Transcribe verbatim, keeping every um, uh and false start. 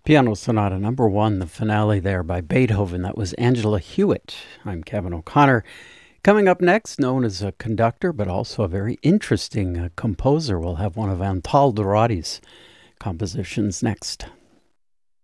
Piano Sonata number one, the finale there by Beethoven. That was Angela Hewitt. I'm Kevin O'Connor. Coming up next, known as a conductor, but also a very interesting uh, composer. We'll have one of Antal Dorady's compositions next.